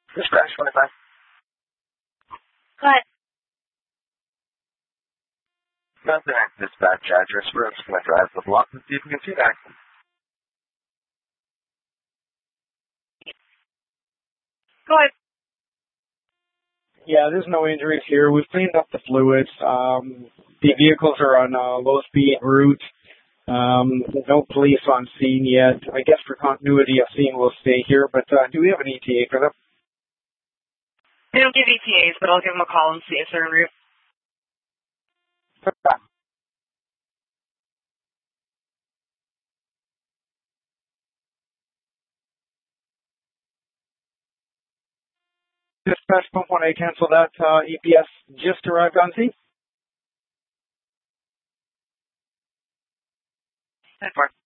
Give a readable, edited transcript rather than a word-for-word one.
Dispatch 25. Go ahead. Nothing. Dispatch address for Smith Drive with lots of see if we can see that. Go ahead. Yeah, there's no injuries here. We've cleaned up the fluids. The vehicles are on a low-speed route. No police on scene yet. I guess for continuity of scene, we'll stay here. But do we have an ETA for them? They don't give ETAs, but I'll give them a call and see if they're en route. Dispatch pump 1A, cancel that. EPS just arrived on scene. 10-4.